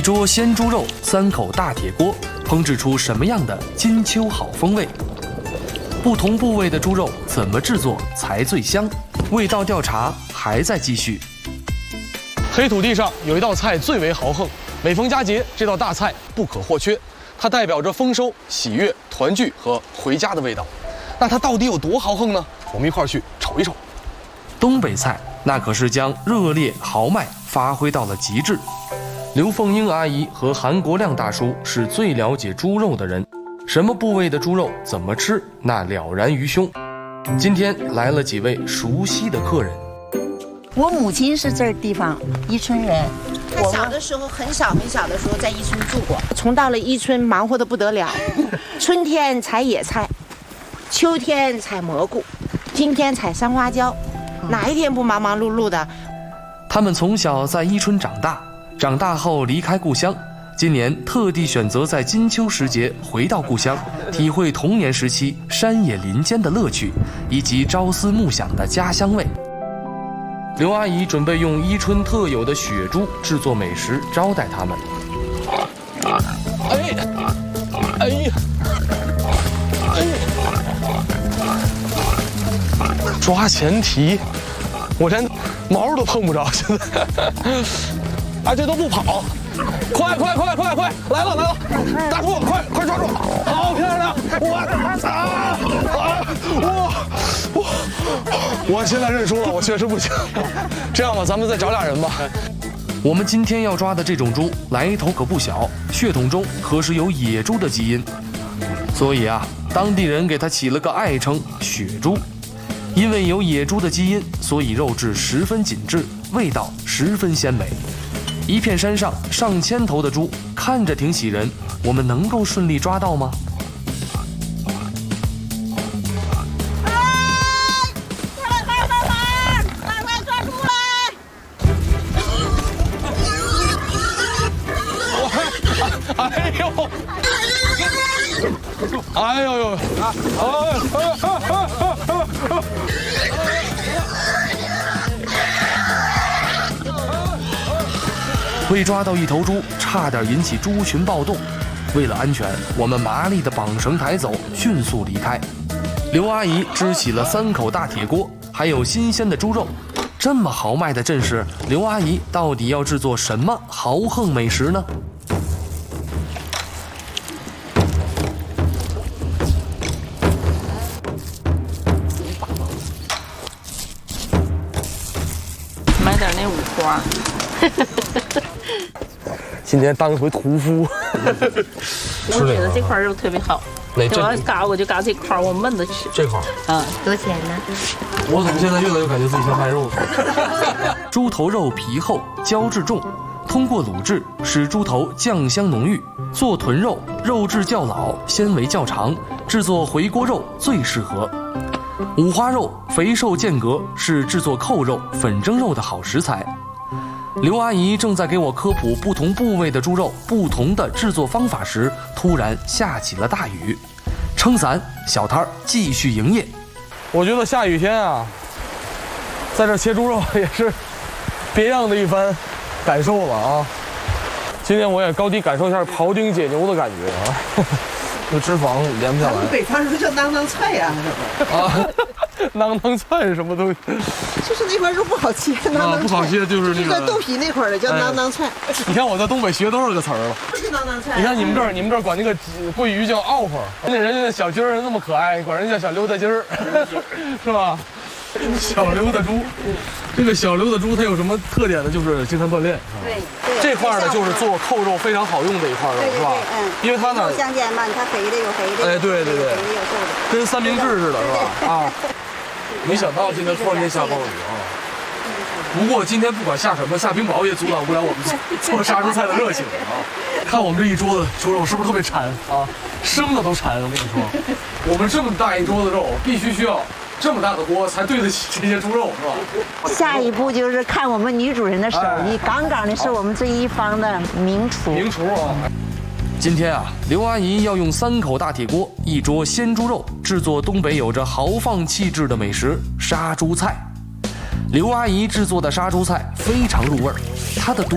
桌鲜猪肉，3口大铁锅，烹制出什么样的金秋好风味？不同部位的猪肉怎么制作才最香？味道调查还在继续。 黑土地上有一道菜最为豪横，每逢佳节，这道大菜不可或缺。它代表着丰收、喜悦、团聚和回家的味道。那它到底有多豪横呢？我们一块儿去瞅一瞅。 东北菜那可是将热烈豪迈发挥到了极致。刘凤英阿姨和韩国亮大叔是最了解猪肉的人，什么部位的猪肉怎么吃，那了然于胸。今天来了几位熟悉的客人。 我母亲是这儿地方伊春人， 我小的时候很小的时候在伊春住过，从到了伊春忙活得不得了，春天采野菜，秋天采蘑菇，今天采山花椒，哪一天不忙忙碌碌的？ 他们从小在伊春长大，长大后离开故乡，今年特地选择在金秋时节回到故乡，体会童年时期山野林间的乐趣，以及朝思暮想的家乡味。刘阿姨准备用伊春特有的血猪制作美食招待他们。 哎呀，抓前蹄，我连毛都碰不着，现在，啊，这都不跑，快，来了，大叔，快抓住，好漂亮，我现在认输了，我确实不行。这样吧，咱们再找俩人吧。 我们今天要抓的这种猪来头可不小，血统中可是有野猪的基因，所以啊，当地人给它起了个爱称“血猪”。因为有野猪的基因，所以肉质十分紧致，味道十分鲜美。一片山上上千头的猪，看着挺喜人，我们能够顺利抓到吗？ 哎呦！ 为抓到一头猪，差点引起猪群暴动。为了安全，我们麻利地绑绳抬走，迅速离开。刘阿姨支起了3口大铁锅，还有新鲜的猪肉。这么豪迈的阵势，刘阿姨到底要制作什么豪横美食呢？ 买点那五花。 今天当一回屠夫。 我觉得这块肉特别好， 我要嘎我就嘎这块，我焖着吃。 这块多少钱呢？ 我怎么现在越来越感觉自己像卖肉猪头肉皮厚，胶质重，通过卤制使猪头酱香浓郁。做豚肉，肉质较老，纤维较长，制作回锅肉最适合。五花肉肥瘦间隔，是制作扣肉、粉蒸肉的好食材。刘阿姨正在给我科普不同部位的猪肉不同的制作方法时，突然下起了大雨，撑伞，小摊儿继续营业。 我觉得下雨天啊，在这切猪肉也是别样的一番感受了啊。今天我也高低感受一下庖丁解牛的感觉啊，这脂肪连不下来。 北方人叫囊囊菜呀， 啊，囊囊菜是什么东西？ 就是那块肉不好切，囊囊菜不好切就是那个在豆皮那块的叫囊囊菜。 你看我在东北学多少个词儿了？ 不是囊囊菜。 你看你们这儿管那个桂鱼叫奥花，人家小鸡儿那么可爱，管人叫小溜达鸡儿，是吧？小溜达猪，这个小溜达猪它有什么特点呢？就是经常锻炼。 对， 这块呢就是做扣肉非常好用的一块肉，是吧？因为它呢相间嘛，它肥的有肥的， 哎，对， 肥的有瘦的， 跟三明治似的，是吧？啊，没想到今天突然间下暴雨啊！不过今天不管下什么，下冰雹也阻挡不了我们做杀猪菜的热情啊！看我们这一桌子猪肉是不是特别馋啊？生的都馋，我跟你说，我们这么大一桌子肉，必须需要这么大的锅才对得起这些猪肉，是吧？ 下一步就是看我们女主人的手艺，杠杠的是我们这一方的名厨。 名厨啊！ 今天啊，刘阿姨要用3口大铁锅、一桌鲜猪肉，制作东北有着豪放气质的美食——杀猪菜。刘阿姨制作的杀猪菜非常入味儿，它的